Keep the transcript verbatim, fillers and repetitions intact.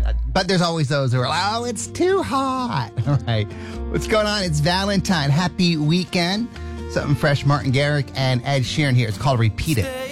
But there's always those who are like, oh, it's too hot. All right. What's going on? It's Valentine. Happy weekend. Something fresh. Martin Garrix and Ed Sheeran here. It's called Repeat It.